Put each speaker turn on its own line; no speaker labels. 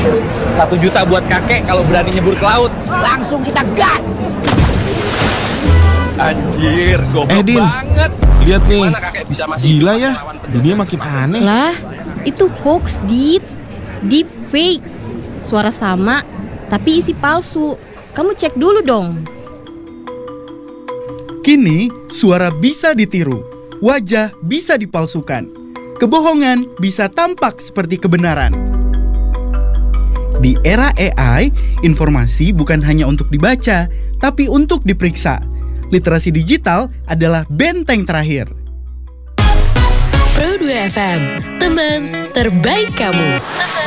1 juta buat kakek kalau berani nyebur ke laut.
Langsung kita gas.
Anjir, goblok
Din,
banget.
lihat nih.
Gimana kakek bisa masih
Gila
bisa
ya,
lawan
dunia makin aneh.
Lah, itu hoax, deep fake. Suara sama, tapi isi palsu. Kamu cek dulu dong.
Kini, suara bisa ditiru, wajah bisa dipalsukan, kebohongan bisa tampak seperti kebenaran. Di era AI, informasi bukan hanya untuk dibaca, tapi untuk diperiksa. Literasi digital adalah benteng terakhir.
Pro 2 FM, teman terbaik kamu.